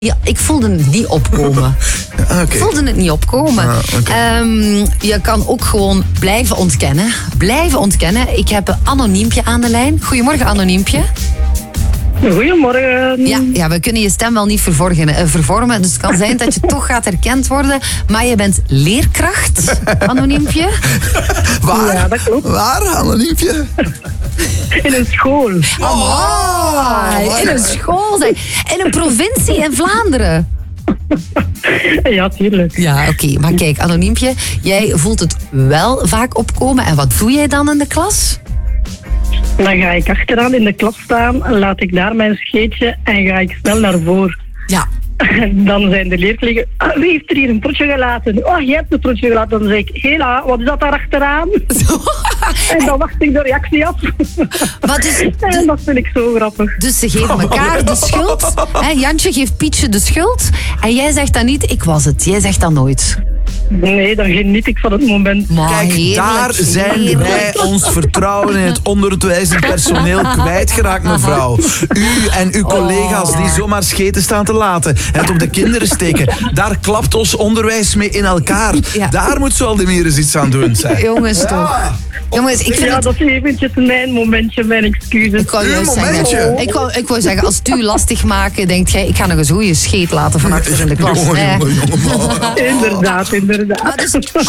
Ja, ik voelde het niet opkomen. Okay. Ik voelde het niet opkomen. Je kan ook gewoon blijven ontkennen. Blijven ontkennen. Ik heb een Anoniempje aan de lijn. Goedemorgen, Anoniempje. Goedemorgen. Ja, we kunnen je stem wel niet vervormen. Dus het kan zijn dat je toch gaat herkend worden. Maar je bent leerkracht, Anoniempje. Waar? Ja, dat klopt. Waar, Anoniempje? In een school. In een school. In een provincie in Vlaanderen. Ja, tuurlijk. Ja, oké. Maar kijk, Anoniempje, jij voelt het wel vaak opkomen. En wat doe jij dan in de klas? Dan ga ik achteraan in de klas staan, laat ik daar mijn scheetje en ga ik snel naar voren. Ja. Dan zijn de leerlingen, wie heeft er hier een trotje gelaten? Oh, jij hebt een trotje gelaten. Dan zeg ik, hela, wat is dat daar achteraan? En dan wacht ik de reactie af. En dat vind ik zo grappig. Dus ze geven elkaar de schuld. Jantje geeft Pietje de schuld. En jij zegt dan niet, ik was het. Jij zegt dat nooit. Nee, dan geniet ik van het moment. Maar Kijk, heerlijk, daar zijn heerlijk. wij ons vertrouwen in het onderwijzend personeel kwijtgeraakt, mevrouw. U en uw collega's die zomaar scheten staan te laten, het op de kinderen steken, daar klapt ons onderwijs mee in elkaar. Ja. Daar moet Zwaldemirens iets aan doen, zeg. Jongens, toch. Jongens, ik vind Ja, het... dat is eventjes mijn momentje, mijn excuses. Ik wou Uw juist momentje. zeggen, ik wou zeggen, als het u lastig maken, denkt jij, ik ga nog eens goede scheet laten van achter in de klas. Jongen. Inderdaad. Maar dus,